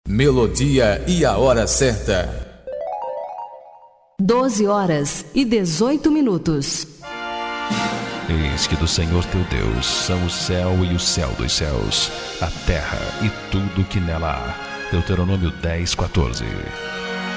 Melodia e a hora certa. 12h18. Eis que do Senhor teu Deus são o céu e o céu dos céus, a terra e tudo que nela há. Deuteronômio 10:14.